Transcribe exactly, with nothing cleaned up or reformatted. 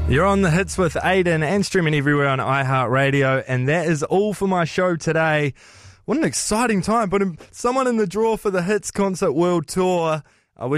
You're on the Hits with Aiden and streaming everywhere on iHeartRadio, and that is all for my show today. What an exciting time, putting someone in the draw for the Hits Concert World Tour.